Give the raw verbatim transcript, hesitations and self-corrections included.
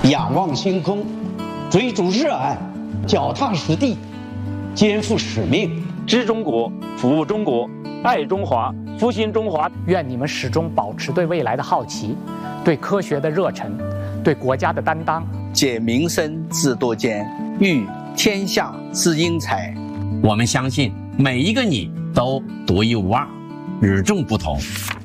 仰望星空，追逐热爱，脚踏实地，肩负使命， 知中国，服务中国，爱中华，复兴中华。 愿你们始终保持对未来的好奇，对科学的热忱，对国家的担当。 解民生之多艰，育天下之英才。 我们相信每一个你都独一无二，与众不同。